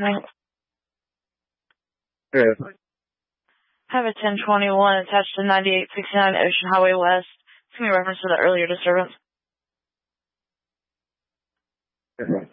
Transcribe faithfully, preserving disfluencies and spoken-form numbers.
listening. Yes. I have a ten twenty-one attached to ninety-eight sixty-nine Ocean Highway West. It's going to be reference to the earlier disturbance. Yes.